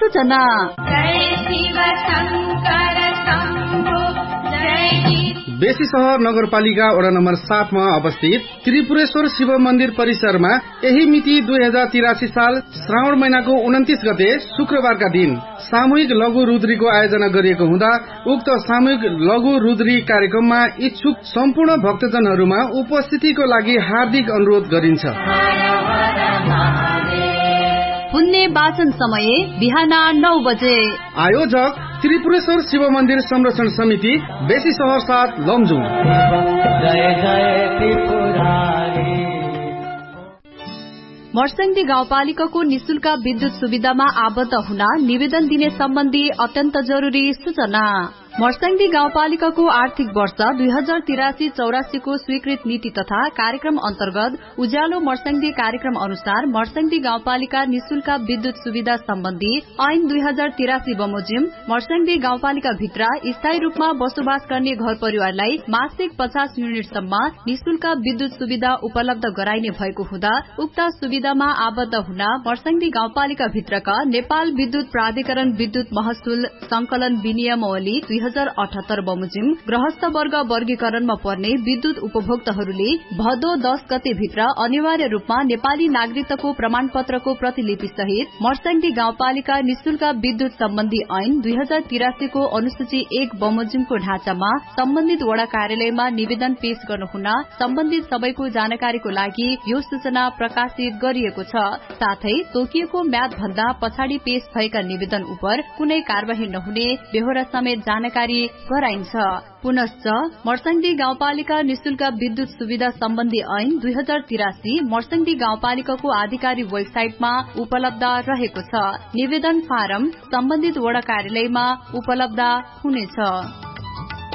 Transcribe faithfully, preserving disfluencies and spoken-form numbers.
सूचना। बेसी सहर नगरपालिका वडा नम्बर सातमा अवस्थित त्रिपुरेश्वर शिव मन्दिर परिसरमा यही मिति दुई हजार तिरासी साल श्रावण महिनाको उन्तिस गते शुक्रबारका दिन सामूहिक लघु रुद्रीको आयोजना गरिएको हुँदा उक्त सामूहिक लघु रुद्री कार्यक्रममा इच्छुक सम्पूर्ण भक्तजनहरूमा उपस्थितिको लागि हार्दिक अनुरोध गरिन्छ। पुण्य वाचन समय बिहान नौ बजे। आयोजक त्रिपुरेश्वर शिव मन्दिर संरक्षण समिति, बेसी सहर सात, लमजुङ। मर्स्याङ्दी गाउँपालिकाको निशुल्क विद्युत सुविधामा आबद्ध हुन निवेदन दिने सम्बन्धी अत्यन्त जरुरी सूचना। मर्स्याङ्दी गाउँपालिकाको आर्थिक वर्ष दुई हजार तिरासी चौरासीको स्वीकृत नीति तथा कार्यक्रम अन्तर्गत उज्यालो मर्स्याङ्दी कार्यक्रम अनुसार मर्स्याङ्दी गाउँपालिका निशुल्क विद्युत सुविधा सम्बन्धी ऐन दुई हजार तिरासी बमोजिम मर्स्याङ्दी गाउँपालिका भित्र स्थायी रूपमा बसोबास गर्ने घर परिवारलाई मासिक पचास युनिटसम्म निशुल्क विद्युत सुविधा उपलब्ध गराइने भएको हुँदा उक्त सुविधामा आबद्ध हुन मर्स्याङ्दी गाउँपालिका भित्रका नेपाल विद्युत प्राधिकरण विद्युत महसुल संकलन विनियमावली दुई हजार अठहत्तर बमोजिम गृहस्थ वर्ग वर्गीकरणमा पर्ने विद्युत उपभोक्ताहरूले भदौ दस गते भित्र अनिवार्य रूपमा नेपाली नागरिकताको प्रमाण पत्रको प्रतिलिपि सहित मर्स्याङ्दी गाउँपालिका निशुल्क विद्युत सम्बन्धी ऐन दुई हजार तिरासीको अनुसूची एक बमोजिमको ढाँचामा सम्बन्धित वडा कार्यालयमा निवेदन पेश गर्नुहुन सम्बन्धित सबैको जानकारीको लागि यो सूचना प्रकाशित गरिएको छ। साथै तोकिएको म्याद भन्दा पछाडि पेश भएका निवेदन उप कुनै कार्यवाही नहुने बेहोरा समेत जानकारी गराइन्छ। पुनश्च मर्स्याङ्दी गाउँपालिका निशुल्क विद्युत सुविधा सम्बन्धी ऐन दुई हजार तिरासी मर्स्याङ्दी गाउँपालिकाको आधिकारिक वेबसाइटमा उपलब्ध रहेको छ। निवेदन फारम सम्बन्धित वडा कार्यालयमा उपलब्ध हुनेछ।